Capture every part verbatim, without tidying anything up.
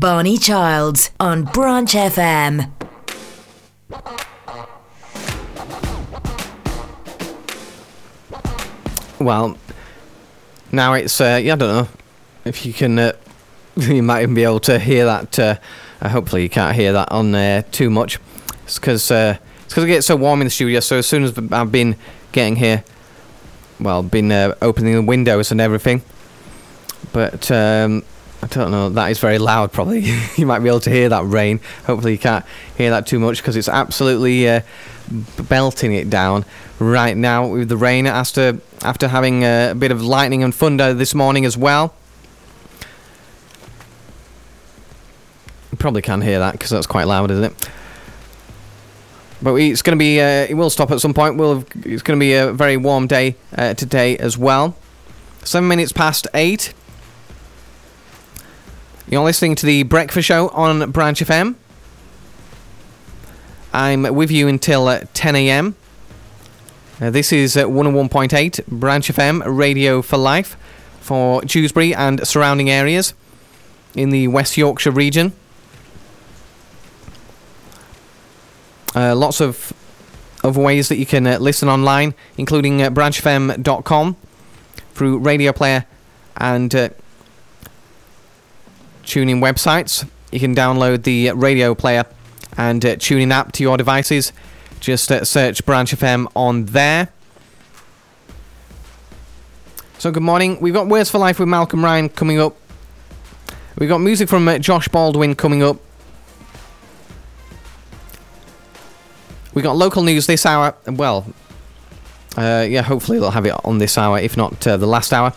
Barney Childs on Branch F M. Well, now it's, uh, yeah, I don't know if you can, uh, you might even be able to hear that, uh, uh, hopefully you can't hear that on there uh, too much. It's because uh, it's because it gets so warm in the studio, so as soon as I've been getting here, well, been uh, opening the windows and everything, but um, I don't know, that is very loud probably. You might be able to hear that rain. Hopefully you can't hear that too much because it's absolutely uh, belting it down right now with the rain after, after having uh, a bit of lightning and thunder this morning as well. You probably can hear that because that's quite loud, isn't it? But we, it's going to be, uh, it will stop at some point. We'll have, it's going to be a very warm day uh, today as well. Seven minutes past eight. You're listening to the Breakfast Show on Branch F M. I'm with you until uh, ten a.m. Uh, this is uh, one oh one point eight Branch F M, Radio for Life for Dewsbury and surrounding areas in the West Yorkshire region. Uh, lots of other ways that you can uh, listen online, including uh, branch f m dot com through Radio Player and uh, TuneIn websites. You can download the Radio Player and uh, TuneIn app to your devices. Just uh, search Branch F M on there. So good morning. We've got Words for Life with Malcolm Ryan coming up. We've got music from uh, Josh Baldwin coming up. We got local news this hour. Well, uh, yeah, hopefully they'll have it on this hour, if not uh, the last hour.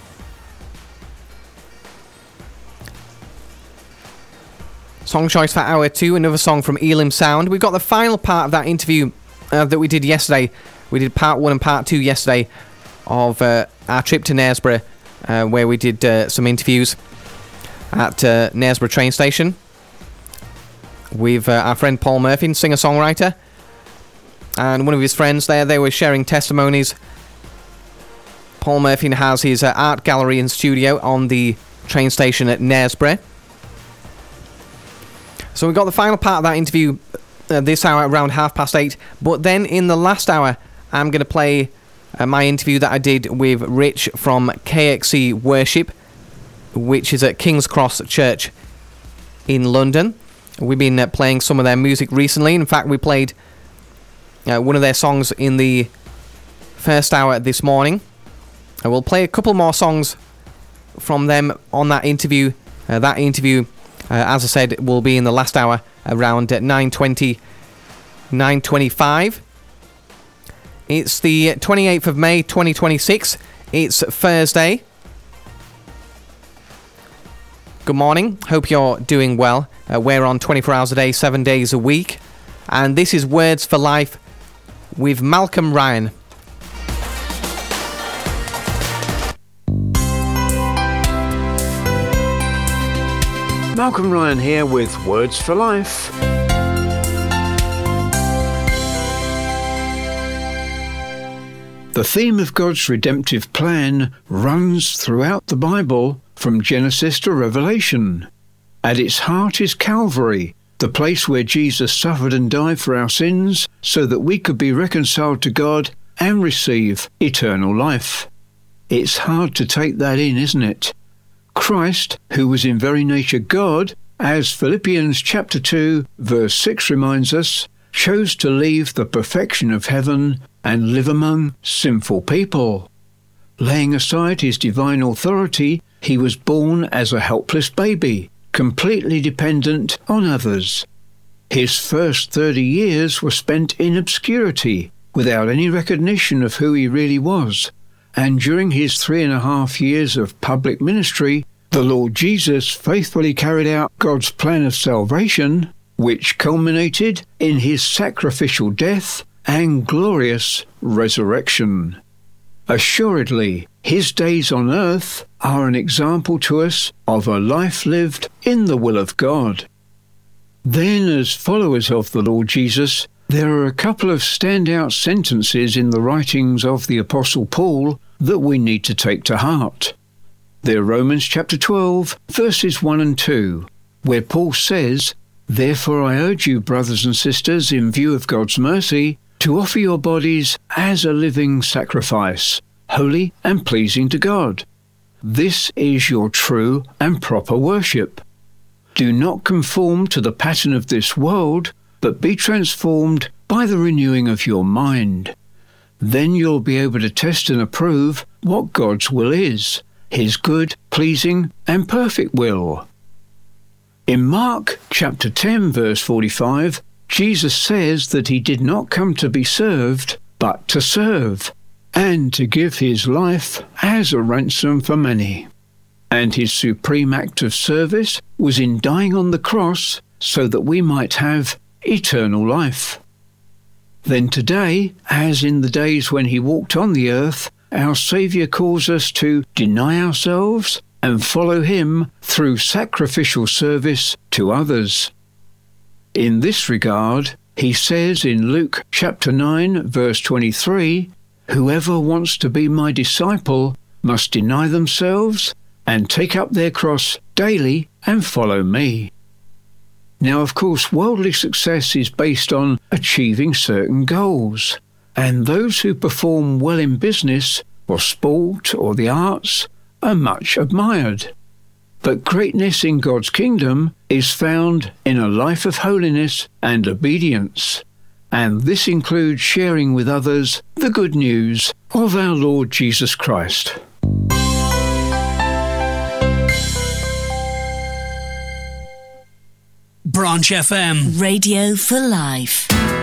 Song choice for hour two, another song from Elim Sound. We've got the final part of that interview uh, that we did yesterday. We did part one and part two yesterday of uh, our trip to Knaresborough, uh, where we did uh, some interviews at uh, Knaresborough train station with uh, our friend Paul Murphy, singer-songwriter, and one of his friends there. They were sharing testimonies. Paul Murphy has his uh, art gallery and studio on the train station at Knaresborough. So we got the final part of that interview uh, this hour around half past eight. But then in the last hour, I'm going to play uh, my interview that I did with Rich from K X C Worship, which is at King's Cross Church in London. We've been uh, playing some of their music recently. In fact, we played uh, one of their songs in the first hour this morning. I will play a couple more songs from them on that interview. Uh, that interview, uh, as I said, will be in the last hour around uh, nine twenty, nine twenty-five. It's the twenty-eighth of May, twenty twenty-six. It's Thursday. Good morning. Hope you're doing well. Uh, we're on twenty-four hours a day, seven days a week. And this is Words for Life with Malcolm Ryan. Malcolm Ryan here with Words for Life. The theme of God's redemptive plan runs throughout the Bible from Genesis to Revelation. At its heart is Calvary, the place where Jesus suffered and died for our sins so that we could be reconciled to God and receive eternal life. It's hard to take that in, isn't it? Christ, who was in very nature God, as Philippians chapter two verse six reminds us, chose to leave the perfection of heaven and live among sinful people. Laying aside his divine authority, he was born as a helpless baby, completely dependent on others. His first thirty years were spent in obscurity, without any recognition of who he really was. And during his three and a half years of public ministry, the Lord Jesus faithfully carried out God's plan of salvation, which culminated in his sacrificial death and glorious resurrection. Assuredly, his days on earth are an example to us of a life lived in the will of God. Then, as followers of the Lord Jesus, there are a couple of standout sentences in the writings of the Apostle Paul that we need to take to heart. They're Romans chapter twelve, verses one and two. where Paul says, "Therefore I urge you, brothers and sisters, in view of God's mercy, to offer your bodies as a living sacrifice, holy and pleasing to God. This is your true and proper worship. Do not conform to the pattern of this world, but be transformed by the renewing of your mind. Then you'll be able to test and approve what God's will is, his good, pleasing, and perfect will." In Mark chapter ten, verse forty-five, Jesus says that he did not come to be served, but to serve, and to give his life as a ransom for many. And his supreme act of service was in dying on the cross so that we might have eternal life. Then today, as in the days when he walked on the earth, our Saviour calls us to deny ourselves and follow him through sacrificial service to others. In this regard, he says in Luke chapter nine, verse twenty-three, "Whoever wants to be my disciple must deny themselves and take up their cross daily and follow me." Now, of course, worldly success is based on achieving certain goals, and those who perform well in business or sport or the arts are much admired. But greatness in God's kingdom is found in a life of holiness and obedience, and this includes sharing with others the good news of our Lord Jesus Christ. Branch F M. Radio for life.